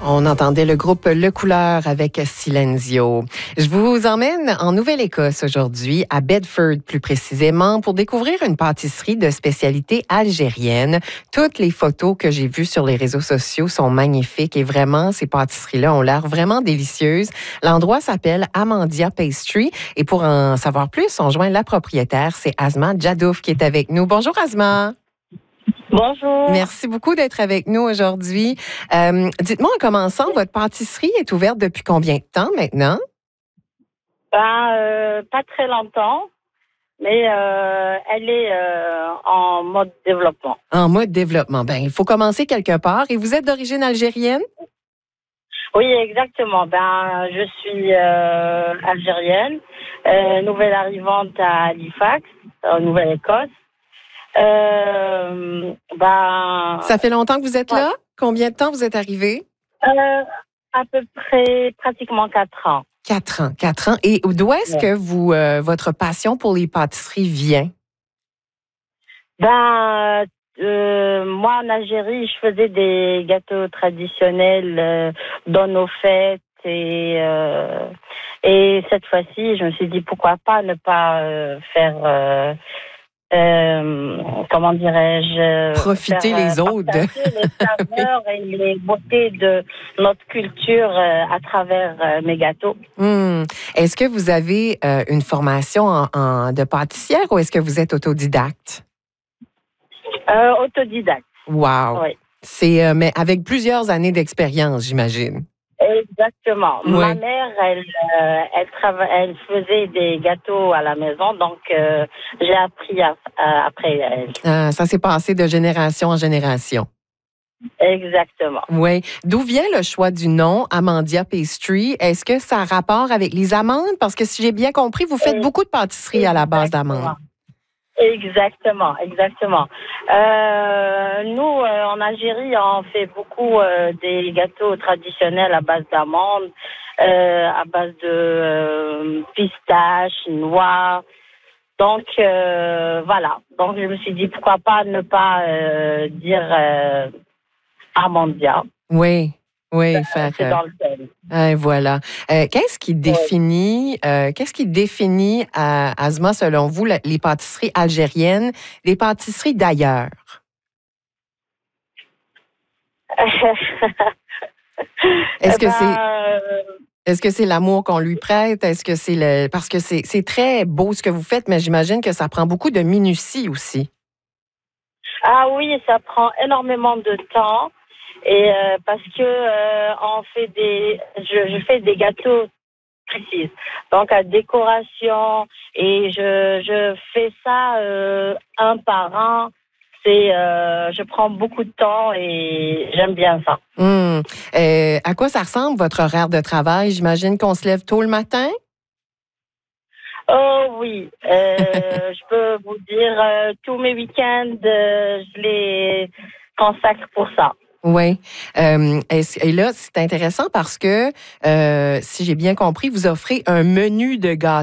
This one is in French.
On entendait le groupe Le Couleur avec Silenzio. Je vous emmène en Nouvelle-Écosse aujourd'hui, à Bedford plus précisément, pour découvrir une pâtisserie de spécialité algérienne. Toutes les photos que j'ai vues sur les réseaux sociaux sont magnifiques et vraiment, ces pâtisseries-là ont l'air vraiment délicieuses. L'endroit s'appelle Amandia Pastry et pour en savoir plus, on joint la propriétaire, c'est Asma Djadouf qui est avec nous. Bonjour Asma. Bonjour. Merci beaucoup d'être avec nous aujourd'hui. Dites-moi en commençant, votre pâtisserie est ouverte depuis combien de temps maintenant? Pas très longtemps, mais elle est en mode développement. En mode développement. Ben, il faut commencer quelque part. Et vous êtes d'origine algérienne? Oui, exactement. Je suis algérienne, nouvelle arrivante à Halifax, en Nouvelle-Écosse. Ça fait longtemps que vous êtes là? Combien de temps vous êtes arrivé? À peu près, pratiquement 4 ans. 4 ans. 4 ans. Et d'où est-ce que votre passion pour les pâtisseries vient? Moi, en Algérie, je faisais des gâteaux traditionnels dans nos fêtes et cette fois-ci, je me suis dit pourquoi pas ne pas faire... comment dirais-je, profiter les autres. Les saveurs et les beautés de notre culture à travers mes gâteaux. Est-ce que vous avez une formation de pâtissière ou est-ce que vous êtes autodidacte? Autodidacte. Wow. Oui. C'est mais avec plusieurs années d'expérience, j'imagine. Exactement. Oui. Ma mère, elle faisait des gâteaux à la maison, donc j'ai appris après elle. Ça s'est passé de génération en génération. Exactement. Oui. D'où vient le choix du nom Amandia Pastry? Est-ce que ça a rapport avec les amandes? Parce que si j'ai bien compris, vous faites beaucoup de pâtisseries à la base d'amandes. Exactement. Nous, en Algérie, on fait beaucoup des gâteaux traditionnels à base d'amandes, à base de pistaches, noix. Donc, voilà. Donc, je me suis dit, pourquoi pas ne pas dire Amandia. Oui. C'est dans le thème. Voilà. Qu'est-ce qui définit, Asma, selon vous, les pâtisseries algériennes, les pâtisseries d'ailleurs? Est-ce que c'est l'amour qu'on lui prête? Est-ce que c'est parce que c'est très beau ce que vous faites, mais j'imagine que ça prend beaucoup de minutie aussi. Ah oui, ça prend énormément de temps. Et parce que je fais des gâteaux précis, donc à décoration, et je fais ça un par un. Je prends beaucoup de temps et j'aime bien ça. À quoi ça ressemble votre horaire de travail? J'imagine qu'on se lève tôt le matin? Oh oui, je peux vous dire tous mes week-ends, je les consacre pour ça. Oui. Et là, c'est intéressant parce que, si j'ai bien compris, vous offrez un menu de gâteaux.